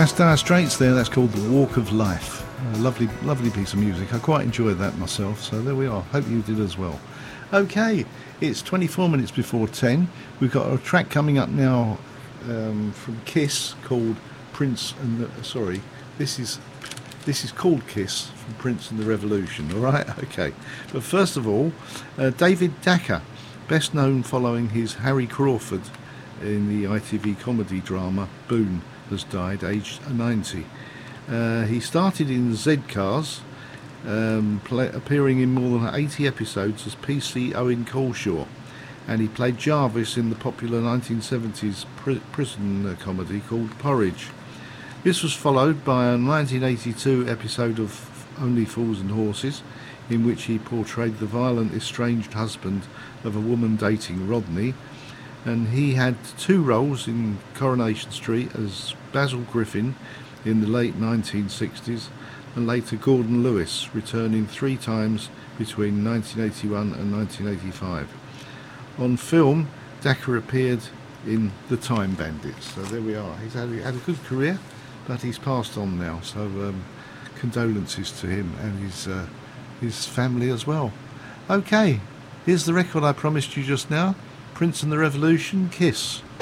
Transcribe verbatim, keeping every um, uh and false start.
That's Dire Straits there. That's called The Walk of Life. A lovely, lovely piece of music. I quite enjoyed that myself. So there we are. Hope you did as well. Okay, it's twenty-four minutes before ten. We've got a track coming up now um, from Kiss called Prince and the... Sorry, this is this is called Kiss from Prince and the Revolution. All right, okay. But first of all, uh, David Dacker, best known following his Harry Crawford in the I T V comedy drama Boone, has died aged ninety. Uh, he started in Z-Cars, um, play, appearing in more than eighty episodes as P C Owen Coleshaw, and he played Jarvis in the popular nineteen seventies pr- prison uh, comedy called Porridge. This was followed by a nineteen eighty-two episode of Only Fools and Horses, in which he portrayed the violent estranged husband of a woman dating Rodney, and he had two roles in Coronation Street as Basil Griffin in the late nineteen sixties, and later Gordon Lewis, returning three times between nineteen eighty-one and nineteen eighty-five. On film, Dacker appeared in The Time Bandits. So there we are. He's had, had a good career, but he's passed on now. So um, condolences to him and his uh, his family as well. Okay, here's the record I promised you just now. Prince and the Revolution, Kiss.